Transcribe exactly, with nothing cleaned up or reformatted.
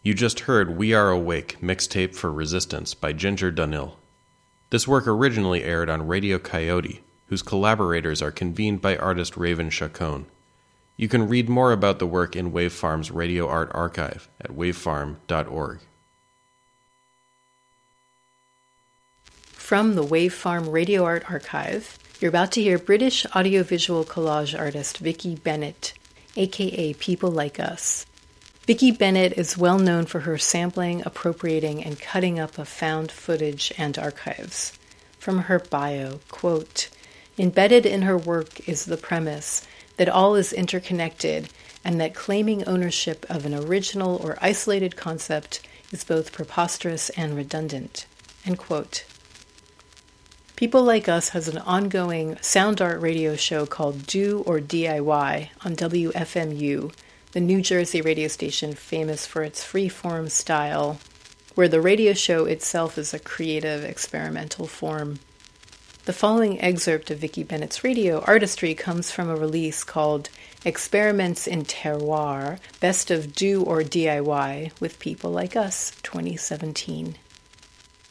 You just heard We Are Awake, mixtape for Resistance by Ginger Dunhill. This work originally aired on Radio Coyote, whose collaborators are convened by artist Raven Chacon. You can read more about the work in Wavefarm's Radio Art Archive at wavefarm dot org. From the Wavefarm Radio Art Archive, you're about to hear British audiovisual collage artist Vicky Bennett, aka People Like Us. Vicky Bennett is well known for her sampling, appropriating, and cutting up of found footage and archives. From her bio, quote, "Embedded in her work is the premise that all is interconnected and that claiming ownership of an original or isolated concept is both preposterous and redundant." End quote. People Like Us has an ongoing sound art radio show called Do or D I Y on W F M U, the New Jersey radio station famous for its free-form style, where the radio show itself is a creative, experimental form. The following excerpt of Vicky Bennett's radio artistry comes from a release called Experiments in Terroir, Best of Do or D I Y with People Like Us, twenty seventeen.